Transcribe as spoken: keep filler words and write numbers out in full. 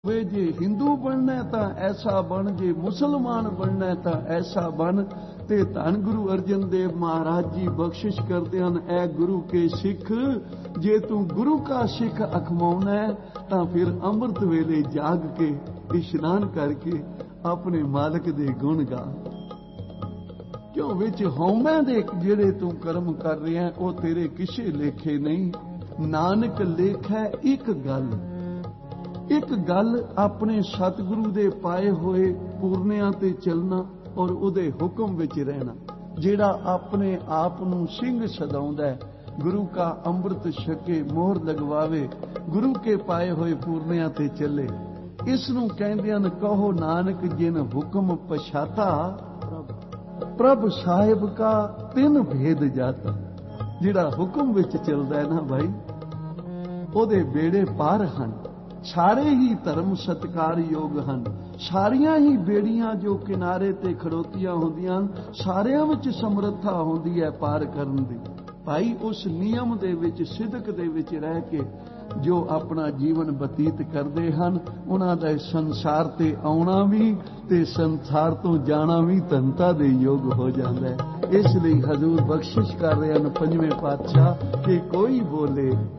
वे जे हिंदू बनना है तां ऐसा बन, जे मुसलमान बनना है तां ऐसा बन। ते धन गुरु अर्जन देव महाराज जी बख्शिश करते हैं, ऐ गुरु के सिख, जे तू गुरु का सिख अखमाउना है तां फिर अमृत वेले जाग के इशनान करके अपने मालिक दे गुण गा। क्यों विच हौमे दे जेड़े तू कर्म कर रहे हैं वो तेरे किसे लेखे नहीं। नानक लेखै एक गल, एक गल अपने सतगुरु दे पाए होए पूर्णियां ते चलना और उहदे हुक्म विच रहना। जेड़ा अपने आप नूं सिंह सदाउंदा है, गुरु का अमृत छके मोहर लगवावे, गुरु के पाए होए पूर्णियां ते चले, इस नूं कहंदे हन कहो नानक जिन हुक्म पछाता, प्रभ साहिब का तिन भेद जाता। जेड़ा हुक्म विच चलदा है ना भाई, ओहदे बेड़े पार हन। सारे ही धर्म सत्कार योग हन, सारियां ही बेड़ियां जो किनारे ते खड़ोतियां होंदियां, सारियां विच समर्था होंदी है पार करन दी। भाई उस नियम दे विच सिदक दे विच रह के जो अपना जीवन बतीत करते हैं, उन्हां दा संसार ते आउणा भी ते संसार तो जाना भी धनता दे योग हो जाता है। इसलिए हजूर बख्शिश कर रहे हैं पंजवें पातशाह कि कोई बोले